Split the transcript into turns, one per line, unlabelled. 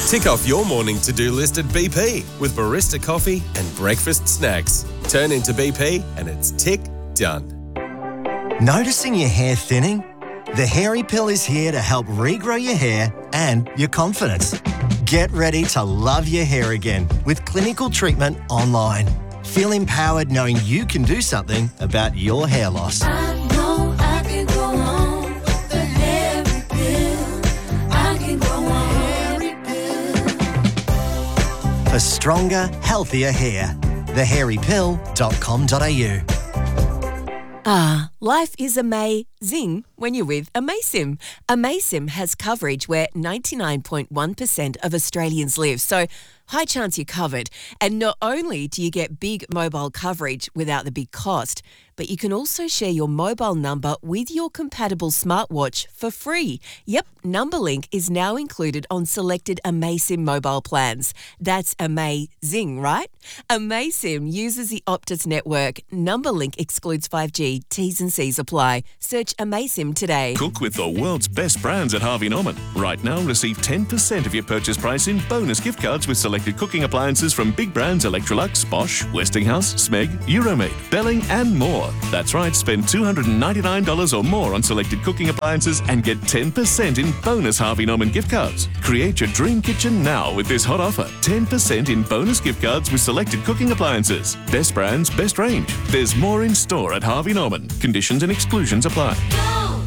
Tick off your morning to-do list at BP with barista coffee and breakfast snacks. Turn into BP and it's tick done.
Noticing your hair thinning? The Hairy Pill is here to help regrow your hair and your confidence. Get ready to love your hair again with clinical treatment online. Feel empowered knowing you can do something about your hair loss.
I know I can go on with the Hairy Pill. I can go on Hairy Pill.
For stronger, healthier hair. thehairypill.com.au.
Life is amazing when you're with Amaysim. Amaysim has coverage where 99.1% of Australians live, so high chance you're covered. And not only do you get big mobile coverage without the big cost, but you can also share your mobile number with your compatible smartwatch for free. Yep, Numberlink is now included on selected Amaysim mobile plans. That's amazing, right? Amaysim uses the Optus network. Numberlink excludes 5G. T's and C's apply. Search Amaysim today.
Cook with the world's best brands at Harvey Norman. Right now, receive 10% of your purchase price in bonus gift cards with selected cooking appliances from big brands Electrolux, Bosch, Westinghouse, Smeg, Euromade, Belling and more. That's right, spend $299 or more on selected cooking appliances and get 10% in bonus Harvey Norman gift cards. Create your dream kitchen now with this hot offer. 10% in bonus gift cards with selected cooking appliances. Best brands, best range. There's more in store at Harvey Norman. Conditions and exclusions apply.